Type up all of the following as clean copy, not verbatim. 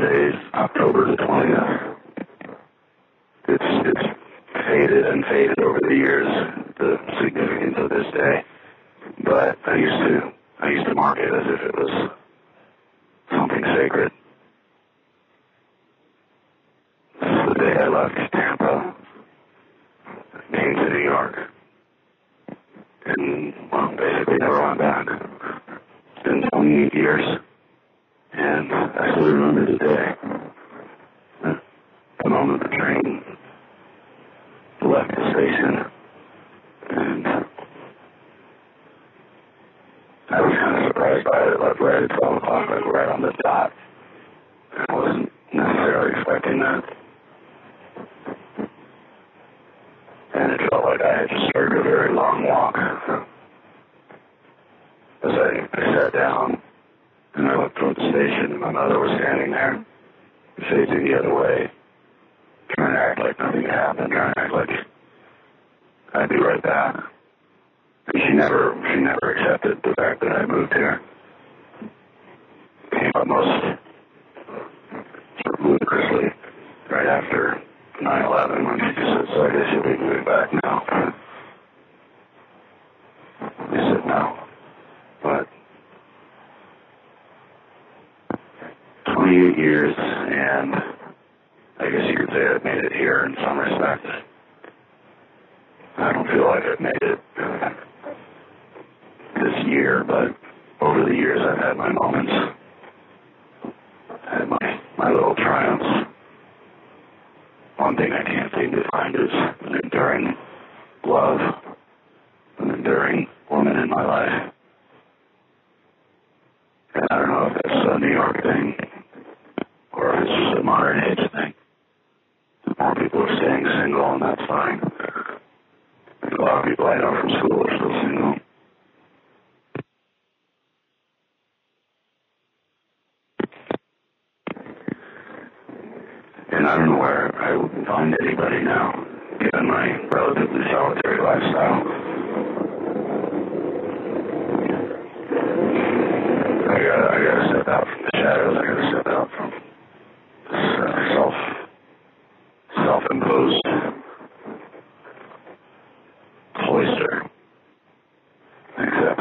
Today's October the 20th. It's faded and faded over the years, the significance of this day. But I used to mark it as if it was something sacred. This is the day I left Tampa, came to New York, and, well, basically never went back. It's been 28 years, and I still remember the day. The moment the train left the station, and I was kind of surprised by it. It left right at 12 o'clock, like right on the dot. I wasn't necessarily expecting that. And it felt like I had just started a very long walk. As I sat down, and I looked toward the station, and my mother was standing there, facing the other way, trying to act like nothing had happened, trying to act like I'd be right back. And she never accepted the fact that I moved here. Came up most sort of ludicrously right after 9/11 when she just said, "So I guess you'll be moving back now." I said no. But 28 years, and I guess you could say I've made it here in some respects. I don't feel like I've made it this year, but over the years I've had my moments. I had my little triumphs. One thing I can't seem to find is an enduring love, an enduring woman in my life. And I don't know if that's a New York thing, or if it's just a modern age thing. More people are staying single, and that's fine. A lot of people I know from school are still single. And I don't know where I would find anybody now, given my relatively solitary lifestyle. I gotta step out from the shadows. I gotta step out from this self-imposed cloister. Except,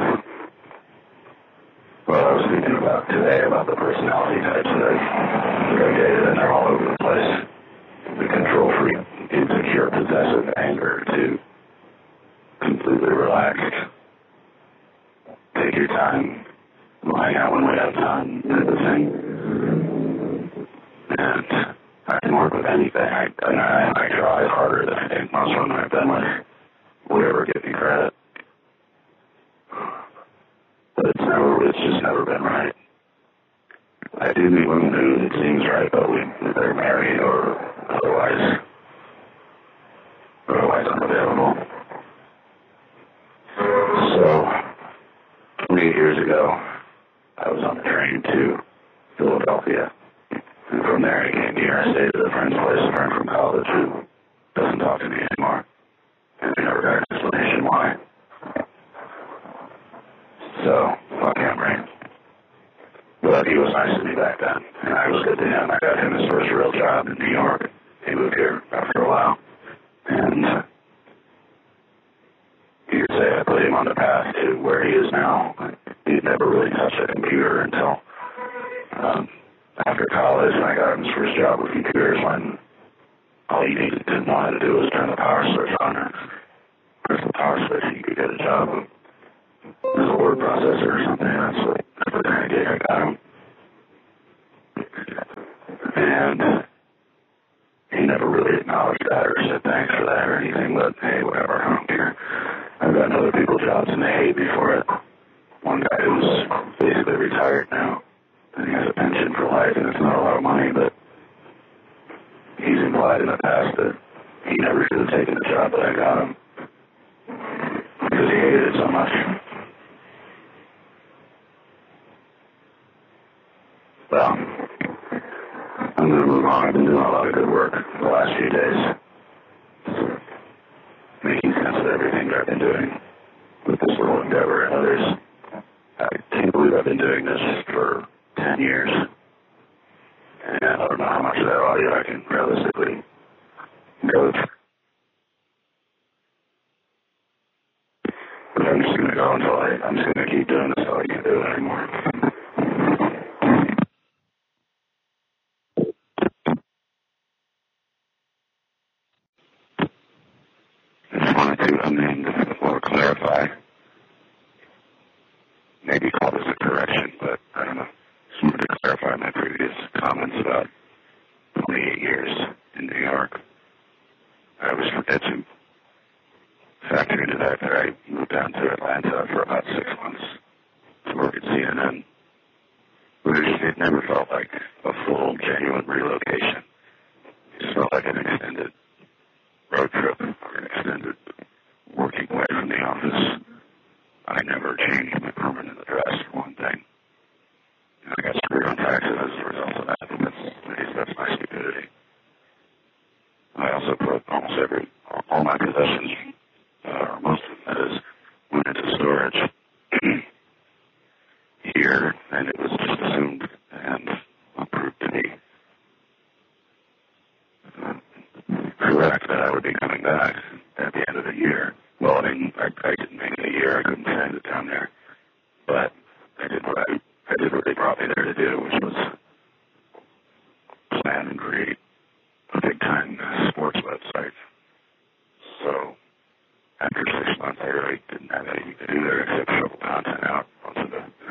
well, I was thinking about today about the personality types that I've dated, and they're all over the place. The control freak, insecure, possessive, anger, to completely relaxed. Take your time. We'll hang out when we have time, type of thing. And I can work with anything. I try harder than I think most women I've been with would ever give me credit. But it's just never been right. I do meet women who it seems right, but they're married or otherwise unavailable. So, 28 years ago, I was on the train to Philadelphia. And from there, I came here. I stayed at a friend's place, a friend from college who doesn't talk to me anymore. And I never got an explanation why. So, fuck him, right? But he was nice to me back then, and I was good to him. I got him his first real job in New York. He moved here after a while. And you could say I put him on the path to where he is now. He'd never really touched a computer until after college, and I got him his first job with computers when all he needed to know how to do was turn the power switch on or press the power switch, and you could get a job as a word processor or something. That's the kind of gig I got him. And he never really acknowledged that or said thanks for that or anything, but hey, whatever, I don't care. I've gotten other people's jobs and they hate me for it. One guy who's basically retired now, and he has a pension for life, and it's not a lot of money, but he's implied in the past that he never should have taken the job that I got him because he hated it so much. Well, I'm going to move on. I've been doing a lot of good work the last few days, making sense of everything that I've been doing with this little endeavor and others. I can't believe I've been doing this for 10 years. And I don't know how much of that audio I can realistically go through. But I'm just going to go until I'm just going to keep doing this until I can't do it anymore. I just wanted to clarify, maybe call this a correction, but I don't know. Just wanted to clarify my previous comments about 28 years in New York. I always forget to factor into that I moved down to Atlanta for about 6 months to work at CNN. But it never felt like a full, genuine relocation. It just felt like an extended road trip or an extended working away from the office. I never changed my permanent address for one thing. And I got screwed on taxes as a result of that. That's my stupidity. I also put all my possessions, or most of them, that is, went into storage here, and it was just assumed and proved to be correct that I would be coming back at the end of the year. Well, I mean, I didn't make it a year. I couldn't stand it down there. But I did what they brought me there to do, which was plan and create a big-time sports website. So after 6 months, I really didn't have anything to do there except shovel content out onto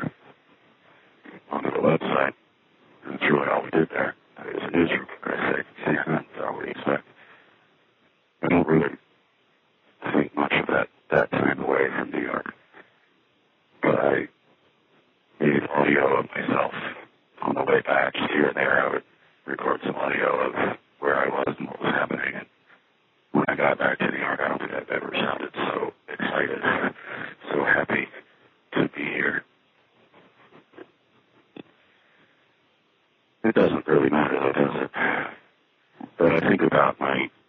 the website. And that's really all we did there. It was a newsroom, for Christ's sake. Yeah, that's all we expect. I don't really think much of that time away from New York. But I made audio of myself on the way back. Just here and there, I would record some audio of where I was and what was happening. And when I got back to New York, I don't think I've ever sounded so excited, so happy to be here. It doesn't really matter, though, does it? But I think about my